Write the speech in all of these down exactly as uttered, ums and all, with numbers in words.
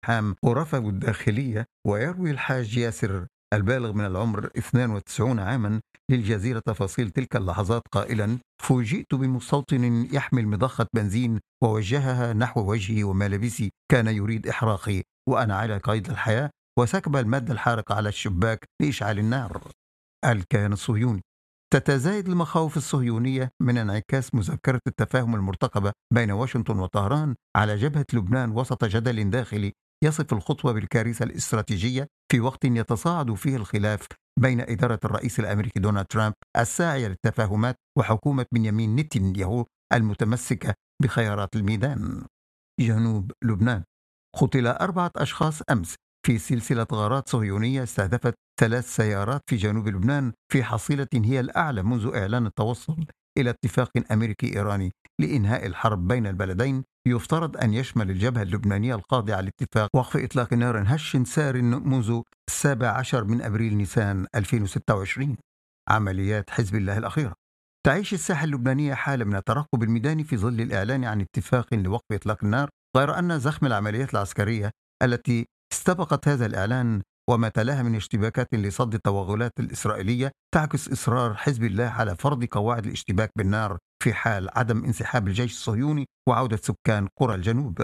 اقتحام غرفه الداخلية. ويروي الحاج ياسر البالغ من العمر اثنين وتسعين عاما للجزيرة تفاصيل تلك اللحظات قائلا: فوجئت بمستوطن يحمل مضخة بنزين ووجهها نحو وجهي وملابسي، كان يريد إحراقي وأنا على قيد الحياة، وسكب المادة الحارقة على الشباك لإشعال النار. الكيان الصهيوني. تتزايد المخاوف الصهيونية من انعكاس مذكرة التفاهم المرتقبة بين واشنطن وطهران على جبهة لبنان وسط جدل داخلي يصف الخطوة بالكارثة الاستراتيجية في وقت يتصاعد فيه الخلاف بين إدارة الرئيس الأمريكي دونالد ترامب الساعية للتفاهمات وحكومة بنيامين نتنياهو المتمسكة بخيارات الميدان. جنوب لبنان. قتل أربعة أشخاص أمس في سلسلة غارات صهيونية استهدفت ثلاث سيارات في جنوب لبنان في حصيلة هي الأعلى منذ إعلان التوصل إلى اتفاق أمريكي إيراني لإنهاء الحرب بين البلدين، يفترض أن يشمل الجبهة اللبنانية الخاضعة لاتفاق وقف إطلاق نار هش سار منذ السابع عشر من أبريل نيسان ألفين وستة وعشرين. عمليات حزب الله الأخيرة. تعيش الساحة اللبنانية حالة من الترقب الميداني في ظل الإعلان عن اتفاق لوقف إطلاق النار، غير أن زخم العمليات العسكرية التي استبقت هذا الإعلان وما تلاها من اشتباكات لصد التوغلات الإسرائيلية تعكس إصرار حزب الله على فرض قواعد الاشتباك بالنار في حال عدم انسحاب الجيش الصهيوني وعودة سكان قرى الجنوب.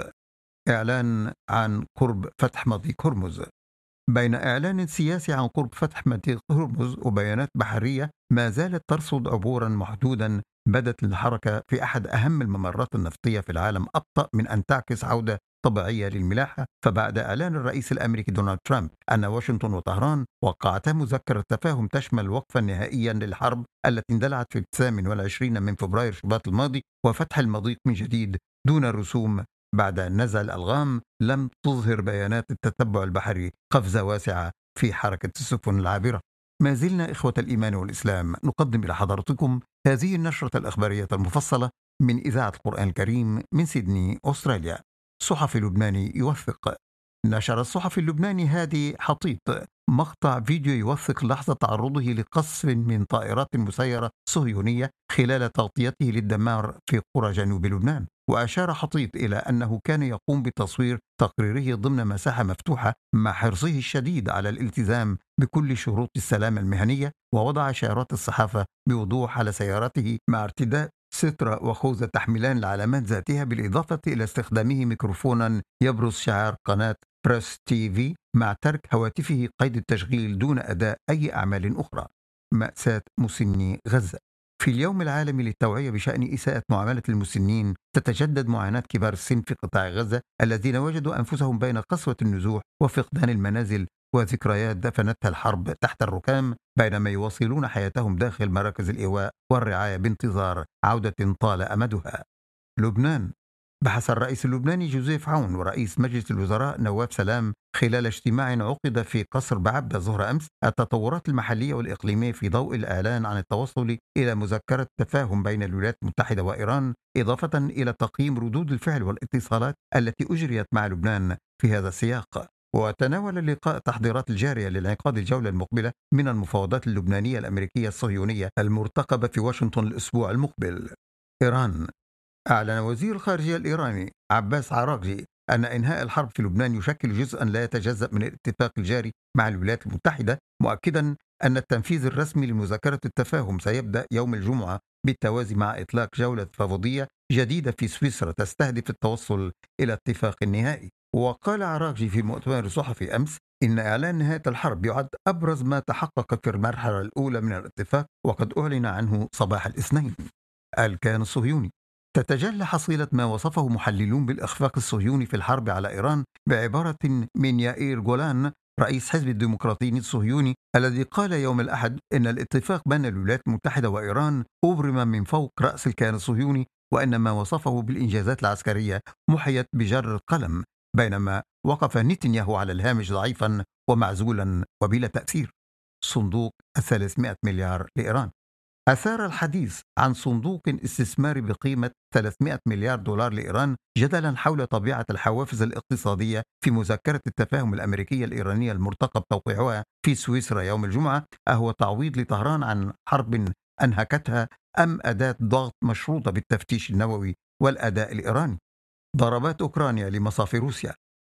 إعلان عن قرب فتح مضيق هرمز. بين إعلان سياسي عن قرب فتح مضيق هرمز وبيانات بحرية ما زالت ترصد عبورا محدودا، بدت الحركة في أحد أهم الممرات النفطية في العالم أبطأ من أن تعكس عودة طبيعية للملاحة. فبعد إعلان الرئيس الأمريكي دونالد ترامب أن واشنطن وطهران وقعتا مذكرة تفاهم تشمل وقفا نهائيا للحرب التي اندلعت في الثامن والعشرين من فبراير شباط الماضي وفتح المضيق من جديد دون رسوم بعد نزع الألغام، لم تظهر بيانات التتبع البحري قفزة واسعة في حركة السفن العابرة. ما زلنا إخوة الإيمان والإسلام نقدم إلى حضراتكم هذه النشرة الأخبارية المفصلة من إذاعة القرآن الكريم من سيدني أستراليا. صحفي لبناني يوثق. نشر الصحفي اللبناني هادي حطيط مقطع فيديو يوثق لحظة تعرضه لقصف من طائرات مسيرة صهيونية خلال تغطيته للدمار في قرى جنوب لبنان. وأشار حطيط إلى أنه كان يقوم بتصوير تقريره ضمن مساحة مفتوحة مع حرصه الشديد على الالتزام بكل شروط السلامة المهنية، ووضع شعارات الصحافة بوضوح على سيارته مع ارتداء سترة وخوذة تحملان العلامات ذاتها، بالإضافة إلى استخدامه ميكروفونا يبرز شعار قناة بريس تي في مع ترك هواتفه قيد التشغيل دون أداء أي أعمال أخرى. مأساة مسني غزة. في اليوم العالمي للتوعية بشأن إساءة معاملة المسنين، تتجدد معاناة كبار السن في قطاع غزة الذين وجدوا أنفسهم بين قسوة النزوح وفقدان المنازل وذكريات دفنتها الحرب تحت الركام، بينما يواصلون حياتهم داخل مراكز الإيواء والرعاية بانتظار عودة طال أمدها. لبنان. بحث الرئيس اللبناني جوزيف عون ورئيس مجلس الوزراء نواف سلام خلال اجتماع عقد في قصر بعبدة ظهر أمس التطورات المحلية والإقليمية في ضوء الإعلان عن التوصل إلى مذكرة تفاهم بين الولايات المتحدة وإيران، إضافة إلى تقييم ردود الفعل والاتصالات التي أجريت مع لبنان في هذا السياق. وتناول اللقاء التحضيرات الجارية لانعقاد الجولة المقبلة من المفاوضات اللبنانية الأمريكية الصهيونية المرتقبة في واشنطن الأسبوع المقبل. إيران. أعلن وزير الخارجية الإيراني عباس عراقجي أن إنهاء الحرب في لبنان يشكل جزءا لا يتجزأ من الاتفاق الجاري مع الولايات المتحدة، مؤكدا أن التنفيذ الرسمي لمذكرة التفاهم سيبدأ يوم الجمعة بالتوازي مع إطلاق جولة تفاوضية جديدة في سويسرا تستهدف التوصل إلى اتفاق نهائي. وقال عراقجي في مؤتمر صحفي أمس إن إعلان نهاية الحرب يعد أبرز ما تحقق في المرحلة الأولى من الاتفاق، وقد أعلن عنه صباح الاثنين. الكيان الصهيوني. تتجلى حصيلة ما وصفه محللون بالإخفاق الصهيوني في الحرب على إيران بعبارة من يائير جولان رئيس حزب الديمقراطيين الصهيوني، الذي قال يوم الأحد إن الاتفاق بين الولايات المتحدة وإيران أبرم من فوق رأس الكيان الصهيوني، وإن ما وصفه بالإنجازات العسكرية محيت بجر القلم، بينما وقف نتنياهو على الهامش ضعيفا ومعزولا وبلا تأثير. صندوق الثلاثمائة مليار لإيران. أثار الحديث عن صندوق استثماري بقيمة ثلاثمائة مليار دولار لإيران جدلا حول طبيعة الحوافز الاقتصادية في مذكرة التفاهم الأمريكية الإيرانية المرتقب توقيعها في سويسرا يوم الجمعة، أهو تعويض لطهران عن حرب أنهكتها أم أداة ضغط مشروطة بالتفتيش النووي والأداء الإيراني؟ ضربات أوكرانيا لمصافي روسيا.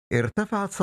ارتفعت